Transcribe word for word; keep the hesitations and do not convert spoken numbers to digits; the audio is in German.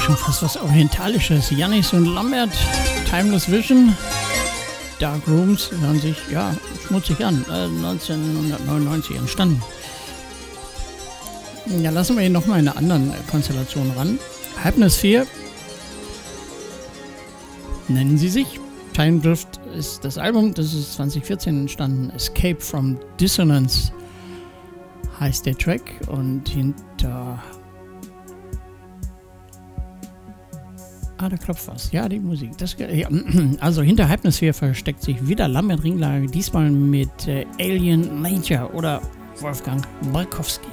schon fast was Orientalisches. Yannis und Lambert, Timeless Vision. Dark Rooms hören sich, ja, schmutzig an. Äh, neunzehnhundertneunundneunzig entstanden. Ja, lassen wir ihn nochmal in einer anderen Konstellation ran. Hypnosphere nennen sie sich. Time Drift ist das Album, das ist zwanzig vierzehn entstanden. Escape from Dissonance heißt der Track. Und hinter... Ah, da klopft was. Ja, die Musik. Das, ja. Also hinter Hypnosphere versteckt sich wieder Lambert Ringlage, diesmal mit äh, Alien Nature oder Wolfgang Balkowski.